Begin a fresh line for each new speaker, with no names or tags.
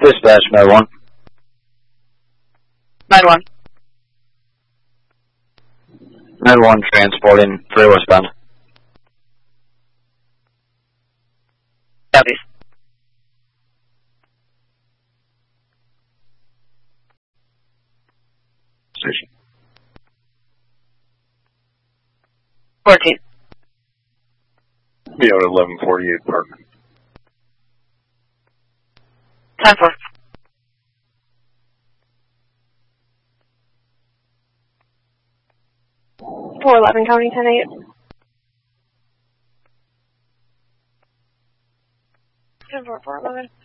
Dispatch, Med 1.
Med 1.
Med 1 transporting 3 westbound.
Southeast.
Station.
14.
Be out at 1148 Park.
10-4.
411 counting 10-8. 10-4, 411.